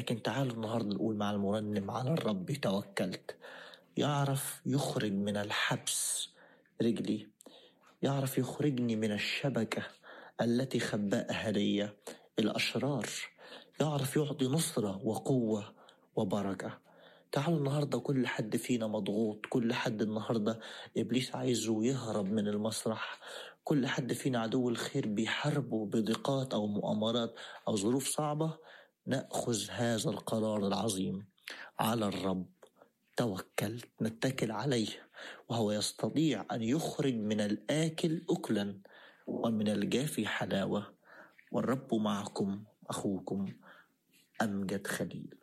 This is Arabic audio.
لكن تعالوا النهاردة نقول مع المرنم: على الرب توكلت. يعرف يخرج من الحبس رجلي، يعرف يخرجني من الشبكة التي خبأها لي الأشرار، يعرف يعطي نصرة وقوة وبركة. تعالوا النهاردة كل حد فينا مضغوط، كل حد النهاردة إبليس عايزه يهرب من المسرح، كل حد فينا عدو الخير بيحاربه بضيقات أو مؤامرات أو ظروف صعبة. نأخذ هذا القرار العظيم: على الرب توكلت. نتكل عليه وهو يستطيع أن يخرج من الآكل أكلا ومن الجافي حلاوة. والرب معكم، أخوكم أمجد خليل.